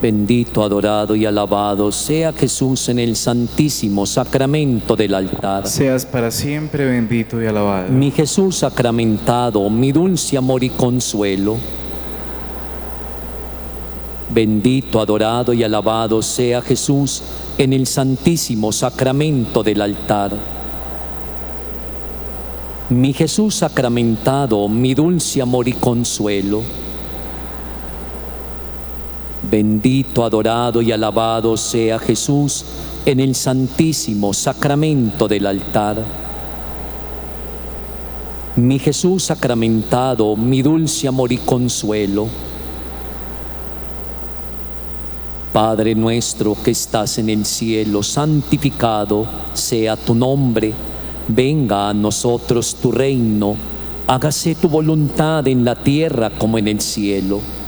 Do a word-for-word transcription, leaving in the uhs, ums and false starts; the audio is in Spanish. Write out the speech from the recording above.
Bendito, adorado y alabado sea Jesús en el santísimo sacramento del altar. Seas para siempre bendito y alabado. Mi Jesús sacramentado, mi dulce amor y consuelo. Bendito, adorado y alabado sea Jesús en el santísimo sacramento del altar. Mi Jesús sacramentado, mi dulce amor y consuelo. Bendito, adorado y alabado sea Jesús en el santísimo sacramento del altar. Mi Jesús sacramentado, mi dulce amor y consuelo. Padre nuestro que estás en el cielo, santificado sea tu nombre. Venga a nosotros tu reino. Hágase tu voluntad en la tierra como en el cielo.